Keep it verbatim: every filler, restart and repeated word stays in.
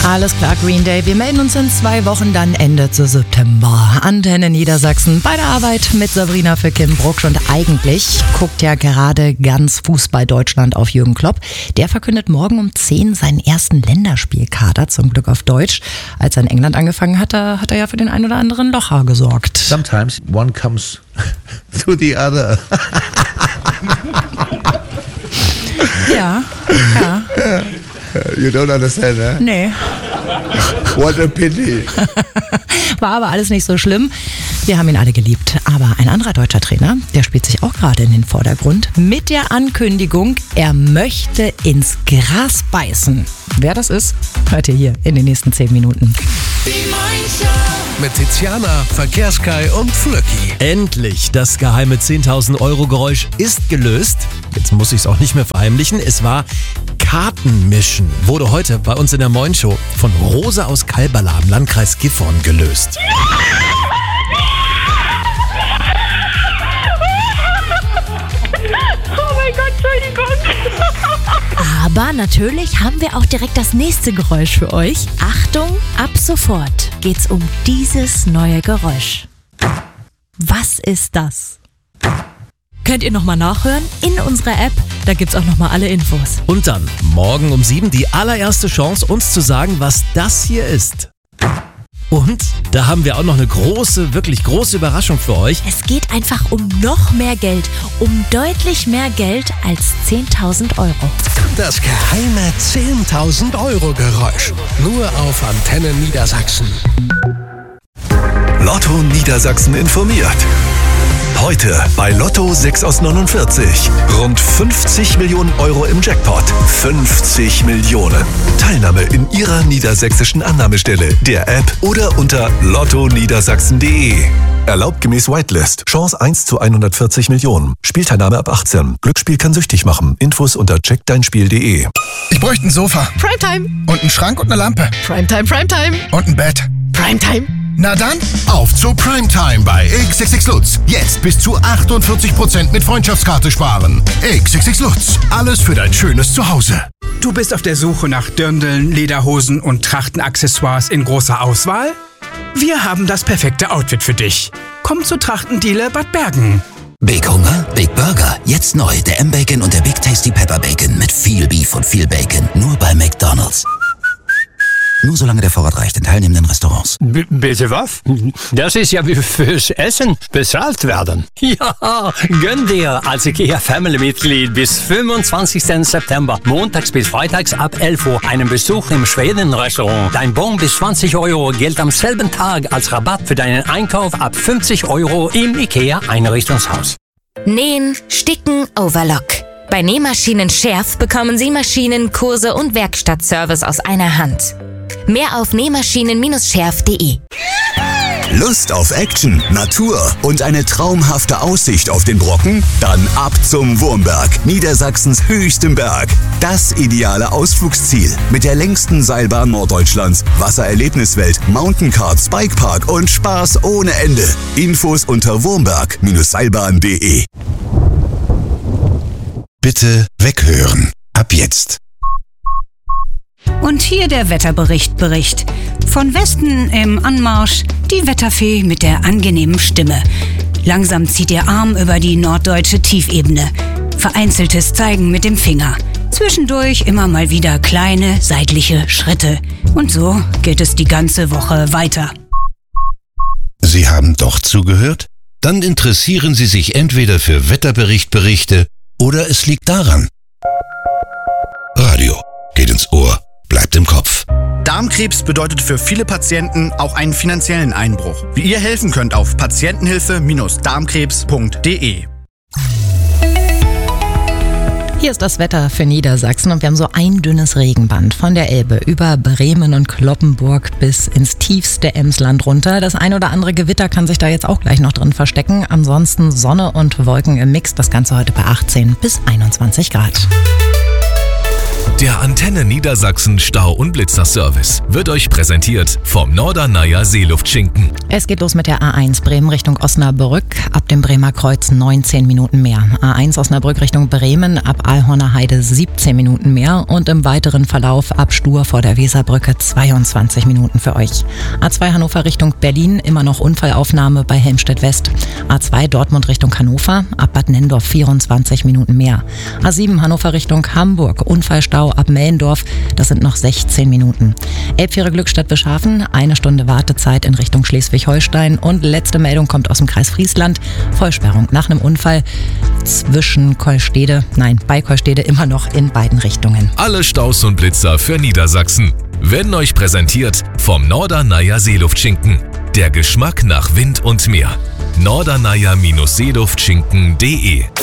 Alles klar, Green Day. Wir melden uns in zwei Wochen dann Ende zu September. Antenne Niedersachsen bei der Arbeit mit Sabrina für Kim Brucksch. Und eigentlich guckt ja gerade ganz Fußball-Deutschland auf Jürgen Klopp. Der verkündet morgen um zehn seinen ersten Länderspielkader, zum Glück auf Deutsch. Als er in England angefangen hat, da hat er ja für den einen oder anderen Locher gesorgt. Sometimes one comes to the other. Ja, ja. You don't understand, eh? Nee. What a pity. War aber alles nicht so schlimm. Wir haben ihn alle geliebt. Aber ein anderer deutscher Trainer, der spielt sich auch gerade in den Vordergrund mit der Ankündigung, er möchte ins Gras beißen. Wer das ist, hört ihr hier in den nächsten zehn Minuten. Mit Tiziana, Verkehrskai und Flöcki. Endlich, das geheime zehntausend Euro Geräusch ist gelöst. Jetzt muss ich es auch nicht mehr verheimlichen. Es war Kartenmischen. Wurde heute bei uns in der Moin Show von Rosa aus Kalberla im Landkreis Gifhorn gelöst. Oh mein Gott, Entschuldigung. Aber natürlich haben wir auch direkt das nächste Geräusch für euch. Achtung, ab sofort geht's um dieses neue Geräusch. Was ist das? Könnt ihr nochmal nachhören in unserer App, da gibt's auch nochmal alle Infos. Und dann morgen um sieben die allererste Chance, uns zu sagen, was das hier ist. Und da haben wir auch noch eine große, wirklich große Überraschung für euch. Es geht einfach um noch mehr Geld, um deutlich mehr Geld als zehntausend Euro. Das geheime zehntausend Euro Geräusch. Nur auf Antenne Niedersachsen. Lotto Niedersachsen informiert. Heute bei Lotto sechs aus neunundvierzig. Rund fünfzig Millionen Euro im Jackpot. fünfzig Millionen. Teilnahme in Ihrer niedersächsischen Annahmestelle, der App oder unter lotto niedersachsen punkt de. Erlaubt gemäß Whitelist. Chance eins zu hundertvierzig Millionen. Spielteilnahme ab achtzehn. Glücksspiel kann süchtig machen. Infos unter check dein spiel punkt de. Ich bräuchte ein Sofa. Primetime. Und einen Schrank und eine Lampe. Primetime, Primetime. Und ein Bett. Primetime. Na dann, auf zur Primetime bei X X X Lutz. Jetzt bis zu achtundvierzig Prozent mit Freundschaftskarte sparen. X X X Lutz. Alles für dein schönes Zuhause. Du bist auf der Suche nach Dirndln, Lederhosen und Trachtenaccessoires in großer Auswahl? Wir haben das perfekte Outfit für dich. Komm zu Trachtendealer Bad Bergen. Big Hunger, Big Burger. Jetzt neu der M-Bacon und der Big Tasty Pepper Bacon mit viel Beef und viel Bacon. Nur bei McDonald's. Nur solange der Vorrat reicht in teilnehmenden Restaurants. B- bitte was? Das ist ja wie fürs Essen bezahlt werden. Ja, gönn dir als IKEA-Family-Mitglied bis fünfundzwanzigsten September, montags bis freitags ab elf Uhr, einen Besuch im Schweden-Restaurant. Dein Bon bis zwanzig Euro gilt am selben Tag als Rabatt für deinen Einkauf ab fünfzig Euro im IKEA-Einrichtungshaus. Nähen, Sticken, Overlock. Bei Nähmaschinen Scherf bekommen Sie Maschinen, Kurse und Werkstattservice aus einer Hand. Mehr auf nähmaschinen Schärf punkt de. Lust auf Action, Natur und eine traumhafte Aussicht auf den Brocken? Dann ab zum Wurmberg, Niedersachsens höchstem Berg. Das ideale Ausflugsziel mit der längsten Seilbahn Norddeutschlands, Wassererlebniswelt, Mountainkarts, Bikepark und Spaß ohne Ende. Infos unter wurmberg Seilbahn punkt de. Bitte weghören. Ab jetzt. Und hier der Wetterbericht Bericht. Von Westen im Anmarsch die Wetterfee mit der angenehmen Stimme. Langsam zieht ihr Arm über die norddeutsche Tiefebene. Vereinzeltes Zeigen mit dem Finger. Zwischendurch immer mal wieder kleine seitliche Schritte. Und so geht es die ganze Woche weiter. Sie haben doch zugehört? Dann interessieren Sie sich entweder für Wetterberichtberichte oder es liegt daran. Radio geht ins Ohr. Bleibt im Kopf. Darmkrebs bedeutet für viele Patienten auch einen finanziellen Einbruch. Wie ihr helfen könnt auf patientenhilfe Bindestrich darmkrebs punkt de. Hier ist das Wetter für Niedersachsen und wir haben so ein dünnes Regenband von der Elbe über Bremen und Cloppenburg bis ins tiefste Emsland runter. Das ein oder andere Gewitter kann sich da jetzt auch gleich noch drin verstecken. Ansonsten Sonne und Wolken im Mix. Das Ganze heute bei achtzehn bis einundzwanzig Grad. Der Antenne Niedersachsen Stau- und Blitzerservice wird euch präsentiert vom Norderneier Seeluftschinken. Es geht los mit der A eins Bremen Richtung Osnabrück. Ab dem Bremer Kreuz neunzehn Minuten mehr. A eins Osnabrück Richtung Bremen ab Alhorner Heide siebzehn Minuten mehr. Und im weiteren Verlauf ab Stur vor der Weserbrücke zweiundzwanzig Minuten für euch. A zwei Hannover Richtung Berlin, immer noch Unfallaufnahme bei Helmstedt West. A zwei Dortmund Richtung Hannover, ab Bad Nennendorf vierundzwanzig Minuten mehr. A sieben Hannover Richtung Hamburg, Unfallstau ab Mellendorf, das sind noch sechzehn Minuten. Elbfähre Glückstadt Beschafen, eine Stunde Wartezeit in Richtung Schleswig-Holstein. Und letzte Meldung kommt aus dem Kreis Friesland, Vollsperrung nach einem Unfall zwischen Kolstede, nein, bei Kolstede immer noch in beiden Richtungen. Alle Staus und Blitzer für Niedersachsen werden euch präsentiert vom Norderneier Seeluftschinken. Der Geschmack nach Wind und Meer. norderneier Seeluftschinken punkt de